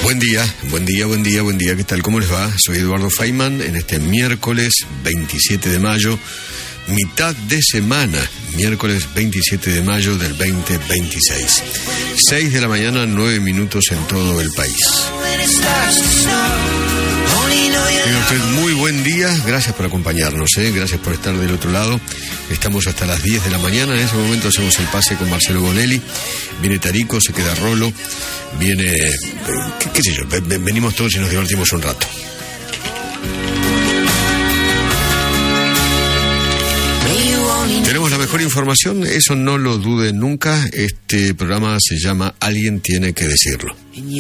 Buen día, ¿qué tal? ¿Cómo les va? Soy Eduardo Feynman en este miércoles 27 de mayo, mitad de semana, miércoles 27 de mayo del 2026. 6 de la mañana, 9 minutos en todo el país. Tenga usted muy buen día, gracias por acompañarnos, gracias por estar del otro lado. Estamos hasta las 10 de la mañana, en ese momento hacemos el pase con Marcelo Bonelli. Viene Tarico, se queda Rolo, viene, qué sé yo, venimos todos y nos divertimos un rato. Tenemos la mejor información, eso no lo duden nunca. Este programa se llama Alguien tiene que decirlo.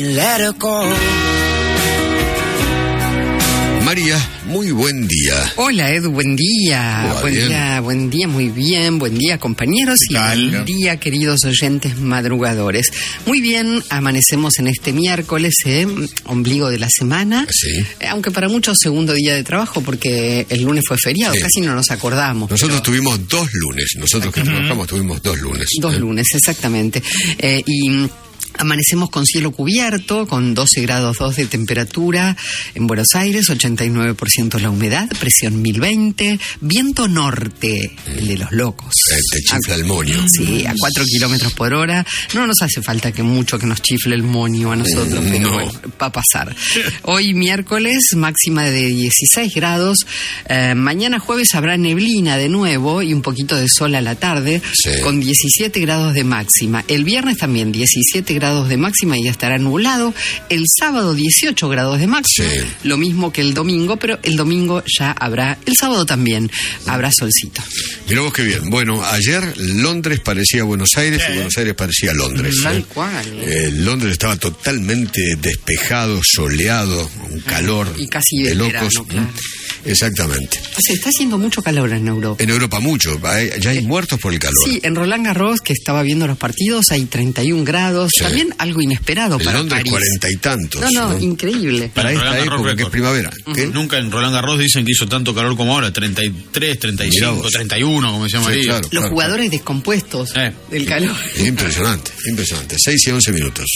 María, muy buen día. Hola Edu, buen día. Buen día, muy bien. Buen día, compañeros, y buen día, queridos oyentes madrugadores. Muy bien, amanecemos en este miércoles, ombligo de la semana. Sí. Aunque para muchos segundo día de trabajo, porque el lunes fue feriado, sí. Casi no nos acordamos. Nosotros tuvimos 2 lunes, nosotros que trabajamos tuvimos 2 lunes. 2 lunes, exactamente. Y amanecemos con cielo cubierto, con 12 grados 2 de temperatura en Buenos Aires, 89% la humedad, presión 1020, viento norte, el de los locos. Te chifla el moño. Sí, a 4 kilómetros por hora. No nos hace falta que nos chifle el moño a nosotros, pero no. Bueno, va a pasar. Hoy miércoles, máxima de 16 grados. Mañana jueves habrá neblina de nuevo y un poquito de sol a la tarde, sí. Con 17 grados de máxima. El viernes también 17 grados de máxima y ya estará nublado. El sábado 18 grados de máxima, sí. Lo mismo que el domingo, pero el domingo ya habrá, el sábado también habrá solcito. Mirá vos qué bien. Bueno, ayer Londres parecía Buenos Aires y Buenos Aires parecía Londres. Tal cual. Londres estaba totalmente despejado, soleado, un calor y casi de locos. Verano, claro. Exactamente. O sea, está haciendo mucho calor en Europa. En Europa mucho, ya hay muertos por el calor. Sí, en Roland Garros, que estaba viendo los partidos, hay 31 grados, sí. También algo inesperado para Londres, París. 40 y tantos. No, increíble. Para esta época que es primavera. ¿Qué? Nunca en Roland Garros dicen que hizo tanto calor como ahora, 33, 35, 31, como se llama ahí. Sí, claro, los jugadores descompuestos del calor. Impresionante. 6 y 11 minutos.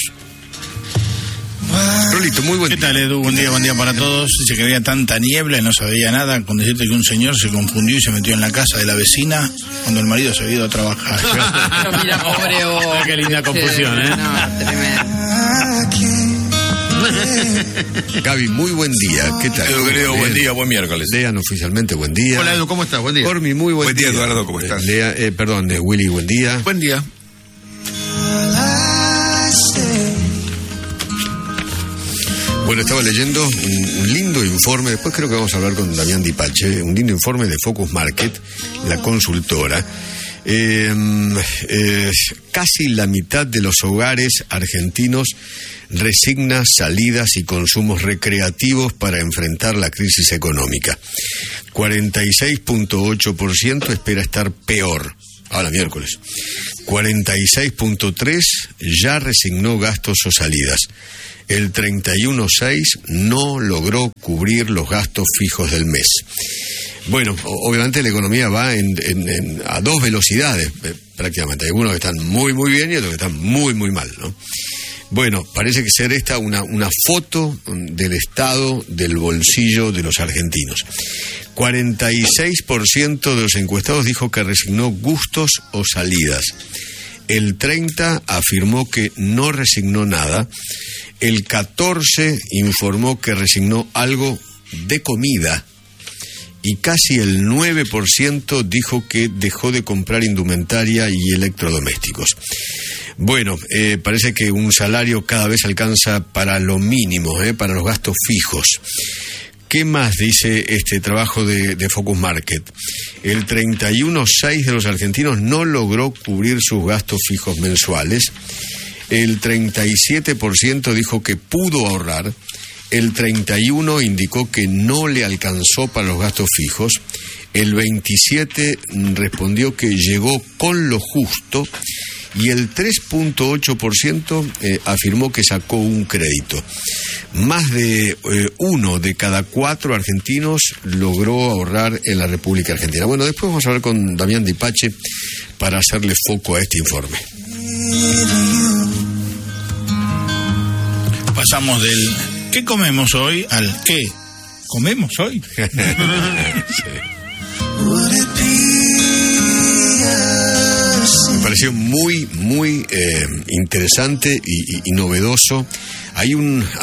Rolito, muy buen día. ¿Qué tal, Edu? Buen día para todos. Dice que había tanta niebla y no sabía nada, con decirte que un señor se confundió y se metió en la casa de la vecina cuando el marido se había ido a trabajar. Pero mira, pobre hombre. Qué linda confusión, No, tremendo. Gaby, muy buen día. ¿Qué tal? Edu, querido, buen día, buen miércoles. Lean oficialmente, buen día. Hola, Edu, ¿cómo estás? Buen día. Cormi, muy buen día. Buen día, Eduardo, ¿cómo estás? Willy, buen día. Buen día. Bueno, estaba leyendo un lindo informe, después creo que vamos a hablar con Damián Di Pace, un lindo informe de Focus Market, la consultora. Casi la mitad de los hogares argentinos resigna salidas y consumos recreativos para enfrentar la crisis económica. 46.8% espera estar peor. Ahora miércoles. 46.3% ya resignó gastos o salidas. El 31.6% no logró cubrir los gastos fijos del mes. Bueno, obviamente la economía va a 2 velocidades prácticamente. Hay algunos que están muy muy bien y otros que están muy muy mal, ¿no? Bueno, parece que ser esta una foto del estado del bolsillo de los argentinos. 46% de los encuestados dijo que resignó gustos o salidas. El 30% afirmó que no resignó nada. El 14% informó que resignó algo de comida. Y casi el 9% dijo que dejó de comprar indumentaria y electrodomésticos. Bueno, parece que un salario cada vez alcanza para lo mínimo, para los gastos fijos. ¿Qué más dice este trabajo de Focus Market? El 31.6% de los argentinos no logró cubrir sus gastos fijos mensuales. El 37% dijo que pudo ahorrar. El 31% indicó que no le alcanzó para los gastos fijos. El 27% respondió que llegó con lo justo. Y el 3.8% afirmó que sacó un crédito. Más de 1 de cada 4 argentinos logró ahorrar en la República Argentina. Bueno, después vamos a hablar con Damián Di Pace para hacerle foco a este informe. pasamos del ¿qué comemos hoy? Al ¿qué comemos hoy? Me pareció muy interesante y novedoso. Hay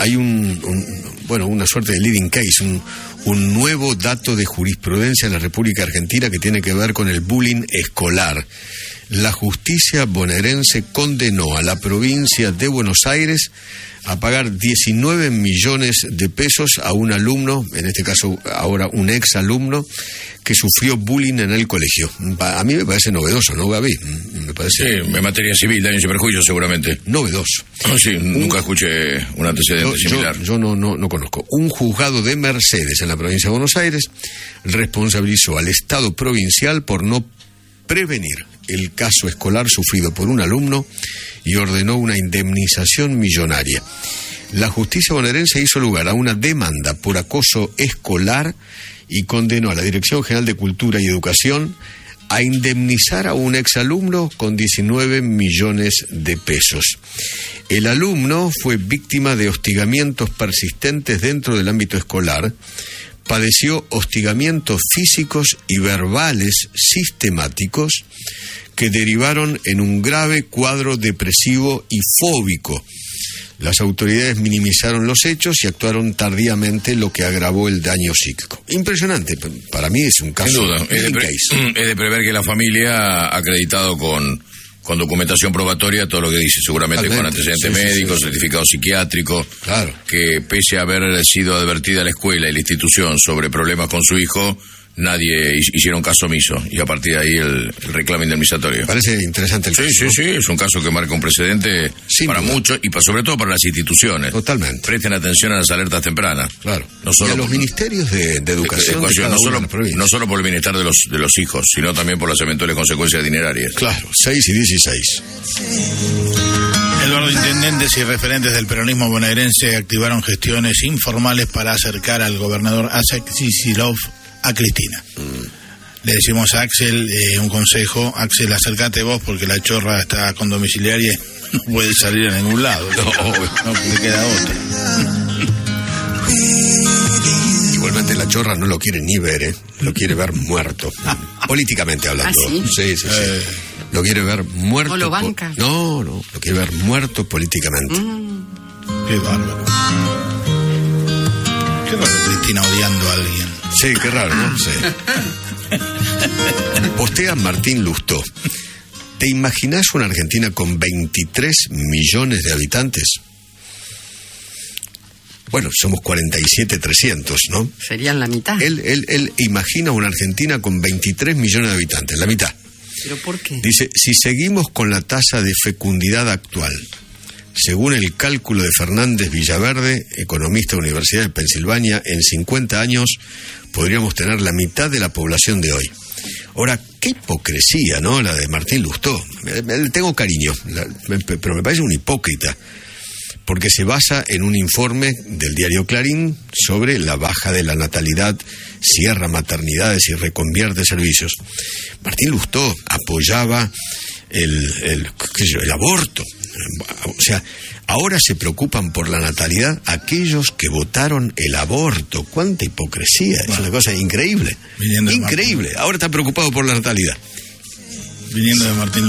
una suerte de leading case, un nuevo dato de jurisprudencia en la República Argentina que tiene que ver con el bullying escolar. La justicia bonaerense condenó a la provincia de Buenos Aires a pagar 19 millones de pesos a un alumno, en este caso ahora un ex alumno, que sufrió bullying en el colegio. A mí me parece novedoso, ¿no, Gaby? Me parece... Sí, en materia civil, daños y perjuicios seguramente. Novedoso. Sí, nunca escuché un antecedente similar. Yo no conozco. Un juzgado de Mercedes en la provincia de Buenos Aires responsabilizó al Estado provincial por no prevenir el caso escolar sufrido por un alumno y ordenó una indemnización millonaria. La justicia bonaerense hizo lugar a una demanda por acoso escolar y condenó a la Dirección General de Cultura y Educación a indemnizar a un exalumno con 19 millones de pesos. El alumno fue víctima de hostigamientos persistentes dentro del ámbito escolar, padeció hostigamientos físicos y verbales sistemáticos que derivaron en un grave cuadro depresivo y fóbico. Las autoridades minimizaron los hechos y actuaron tardíamente, lo que agravó el daño psíquico. Impresionante, para mí es un caso. Sin duda, es de prever que la familia ha acreditado con documentación probatoria todo lo que dice, seguramente con antecedentes médicos, certificado psiquiátrico, claro, que pese a haber sido advertida la escuela y la institución sobre problemas con su hijo, nadie hicieron caso omiso, y a partir de ahí el reclamo indemnizatorio. Parece interesante el caso. Sí, es un caso que marca un precedente para muchos y sobre todo para las instituciones. Totalmente. Presten atención a las alertas tempranas. Claro. No solo y a los ministerios de educación de cada no solo por el bienestar de los hijos, sino también por las eventuales consecuencias dinerarias. Claro, 6 y 16. Eduardo, intendentes y referentes del peronismo bonaerense activaron gestiones informales para acercar al gobernador Axel Kicillof a Cristina. Le decimos a Axel un consejo: Axel, acércate vos porque la chorra está con domiciliaria y no puede salir a ningún lado. No le queda otra. Igualmente la chorra no lo quiere ni ver, lo quiere ver muerto, políticamente hablando. ¿Ah, sí? Sí. Lo quiere ver muerto. ¿No lo banca? No, lo quiere ver muerto políticamente. Qué bárbaro. Qué raro Cristina odiando a alguien. Sí, qué raro, ¿no? Sí. Postea Martín Lustó: ¿te imaginás una Argentina con 23 millones de habitantes? Bueno, somos 47.300, ¿no? Serían la mitad. Él imagina una Argentina con 23 millones de habitantes, la mitad. ¿Pero por qué? Dice, si seguimos con la tasa de fecundidad actual, según el cálculo de Fernández Villaverde, economista de la Universidad de Pensilvania, en 50 años podríamos tener la mitad de la población de hoy. Ahora, qué hipocresía, ¿no? La de Martín Lustó. Le tengo cariño, pero me parece un hipócrita, porque se basa en un informe del diario Clarín sobre la baja de la natalidad, cierra maternidades y reconvierte servicios. Martín Lustó apoyaba el aborto. O sea, ahora se preocupan por la natalidad aquellos que votaron el aborto. ¡Cuánta hipocresía! Es una cosa increíble. Increíble. Ahora están preocupados por la natalidad. Viniendo de Martín